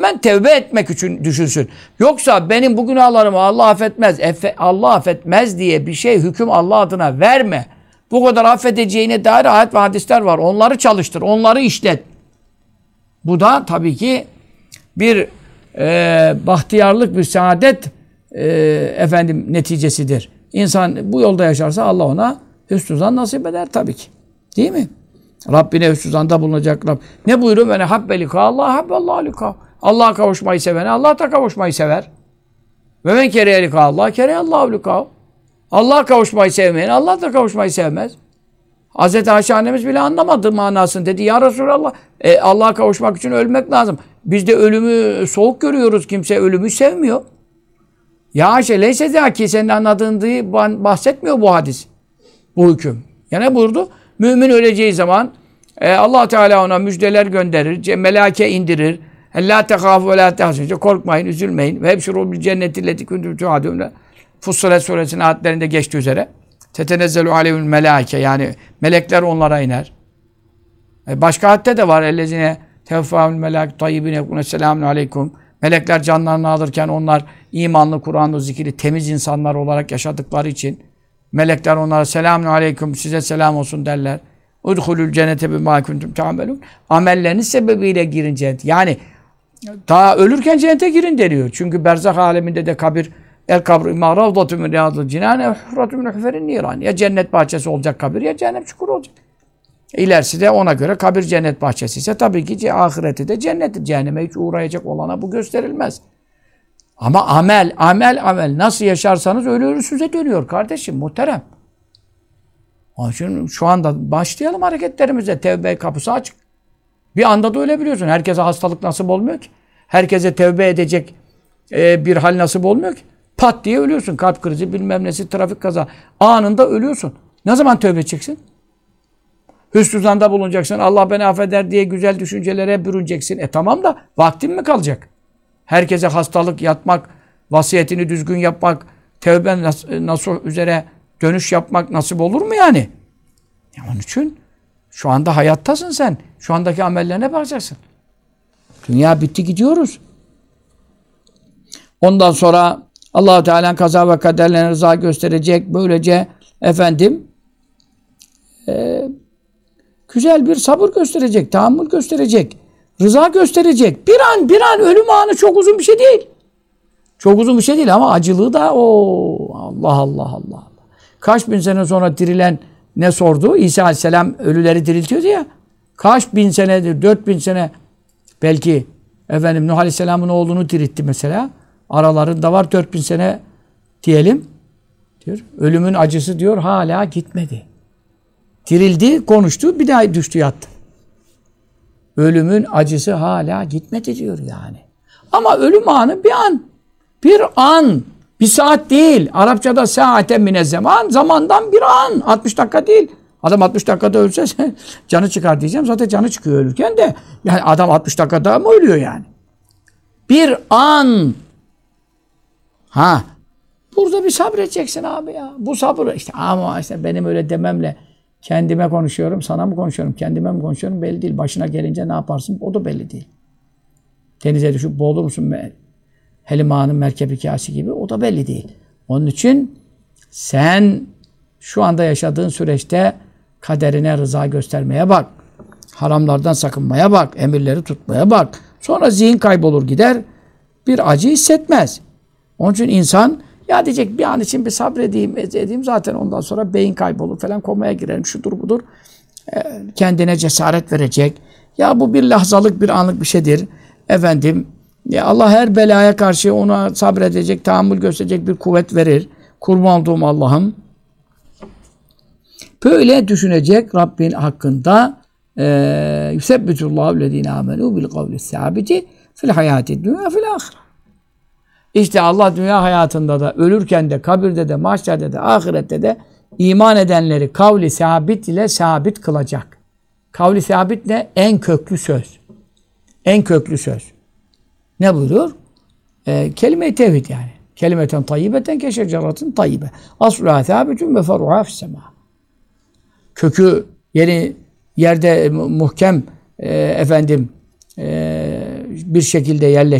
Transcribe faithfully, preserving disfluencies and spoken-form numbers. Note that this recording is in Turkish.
Hemen tevbe etmek için düşünsün. Yoksa benim bu günahlarımı Allah affetmez, Efe, Allah affetmez diye bir şey hüküm Allah adına verme. Bu kadar affedeceğine dair ayet ve hadisler var. Onları çalıştır, onları işlet. Bu da tabii ki bir e, bahtiyarlık, bir saadet e, efendim neticesidir. İnsan bu yolda yaşarsa Allah ona hüsnü zan nasip eder tabii ki. Değil mi? Rabbine hüsnü zanda bulunacak Rabb. Ne buyuruyor? Ve ne habbe lika Allah habbe Allah lika. Allah'a kavuşmayı seven Allah da kavuşmayı sever. Ve men kereye lika Allah kereye Allah lika. Allah'a kavuşmayı sevmeyen Allah da kavuşmayı sevmez. Hazreti Ayşe annemiz bile anlamadı manasını. Dedi ya Resulallah e, Allah'a kavuşmak için ölmek lazım. Biz de ölümü soğuk görüyoruz. Kimse ölümü sevmiyor. Ya Ayşe leyse zâki senin anladığın diye bahsetmiyor bu hadis. Bu hüküm. Ya ne buyurdu? Mümin öleceği zaman e, Allah Teala ona müjdeler gönderir. Meleke indirir. La tehâfu ve la tehzûn. Korkmayın, üzülmeyin. Ve hepşirû bil cenneti lleti kuntum tu'adûn. Fussilet suresinin ayetlerinde geçtiği üzere. Tetenezzelu aleyhül melâke. Yani melekler onlara iner. E, başka ayette de var. Ellezine tevfâhül melâke tayyibine yekûne selâmun aleykum. Melekler canlarını alırken onlar imanlı, Kur'an'lı, zikri, temiz insanlar olarak yaşadıkları için melekler onlara selamun aleyküm, size selam olsun derler. Udhulul cennete bimâ kuntum ta'melûn. Amelleriniz sebebiyle girin cennete. Yani daha ölürken cennete girin deniyor. Çünkü berzah aleminde de kabir, el kabru imâ ravdatu min riyâdil cinâne hufratu min huferin nîrân. Ya cennet bahçesi olacak kabir ya cehennem çukuru olacak. İlerisi de ona göre kabir cennet bahçesi ise tabii ki ahireti de cennettir. Cehenneme hiç uğrayacak olana bu gösterilmez. Ama amel, amel, amel. Nasıl yaşarsanız öyle ölüsüze dönüyor kardeşim, muhterem. Onun için şu anda başlayalım hareketlerimize. Tevbe kapısı açık. Bir anda da ölebiliyorsun. Herkese hastalık nasip olmuyor ki. Herkese tevbe edecek e, bir hal nasip olmuyor ki. Pat diye ölüyorsun. Kalp krizi, bilmem nesi, trafik kaza. Anında ölüyorsun. Ne zaman tevbe edeceksin? Hüsnü zanda bulunacaksın. Allah beni affeder diye güzel düşüncelere bürüneceksin. E tamam da vaktin mi kalacak? Herkese hastalık, yatmak, vasiyetini düzgün yapmak, tevbe nas nasuh üzere dönüş yapmak nasip olur mu yani? Ya onun için şu anda hayattasın sen. Şu andaki amellerine bakacaksın. Dünya bitti, gidiyoruz. Ondan sonra Allah-u Teala'nın kaza ve kaderlerine rıza gösterecek. Böylece efendim e, güzel bir sabır gösterecek, tahammül gösterecek. Rıza gösterecek. Bir an, bir an ölüm anı çok uzun bir şey değil. Çok uzun bir şey değil ama acılığı da o Allah Allah Allah Allah. Kaç bin sene sonra dirilen ne sordu? İsa Aleyhisselam ölüleri diriltiyordu ya. Kaç bin senedir, dört bin sene belki efendim Nuh Aleyhisselam'ın oğlunu diritti mesela. Aralarında var dört bin sene diyelim. Diyor. Ölümün acısı diyor hala gitmedi. Dirildi, konuştu, bir daha düştü yattı. Ölümün acısı hala gitmedi diyor yani. Ama ölüm anı bir an. Bir an. Bir saat değil. Arapçada saaten mine zaman. Zamandan bir an. altmış dakika değil. Adam altmış dakikada ölse canı çıkar diyeceğim. Zaten canı çıkıyor ölürken de. Yani adam altmış dakikada mı ölüyor yani? Bir an. Ha. Burada bir sabredeceksin abi ya. Bu sabır işte ama işte benim öyle dememle kendime konuşuyorum, sana mı konuşuyorum, kendime mi konuşuyorum belli değil. Başına gelince ne yaparsın o da belli değil. Denize düşüp boğulur musun? Helima'nın merkep hikayesi gibi o da belli değil. Onun için sen şu anda yaşadığın süreçte kaderine rıza göstermeye bak. Haramlardan sakınmaya bak. Emirleri tutmaya bak. Sonra zihin kaybolur gider. Bir acı hissetmez. Onun için insan ya diyecek bir an için bir sabredeyim, edeyim zaten ondan sonra beyin kaybolur falan komaya girerim şudur budur. E, kendine cesaret verecek. Ya bu bir lahzalık bir anlık bir şeydir. Efendim ya Allah her belaya karşı ona sabredecek, tahammül gösterecek bir kuvvet verir. Kurban olduğum Allah'ım. Böyle düşünecek Rabbin hakkında yusebbitullahu lezine amenu bil kavli sabiti fil hayati dünya fil ahire. İşte Allah dünya hayatında da, ölürken de, kabirde de, mahşerde de, ahirette de iman edenleri kavli sabit ile sabit kılacak. Kavli sabit ne? En köklü söz. En köklü söz. Ne buyuruyor? Ee, kelime-i tevhid yani. Kelimeten tayyibeten keşeceratin tayyibe. Asluha sabitun ve feruha fissema. Kökü yeri yerde muhkem e, efendim e, bir şekilde yerleştirilmiş.